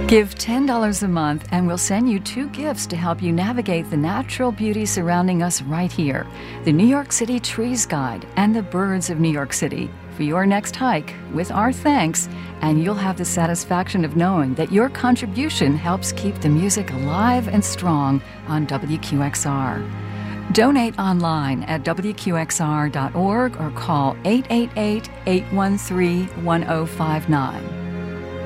Give $10 a month and we'll send you 2 gifts to help you navigate the natural beauty surrounding us right here. The New York City Trees Guide and the Birds of New York City for your next hike with our thanks, and you'll have the satisfaction of knowing that your contribution helps keep the music alive and strong on WQXR. Donate online at WQXR.org or call 888-813-1059.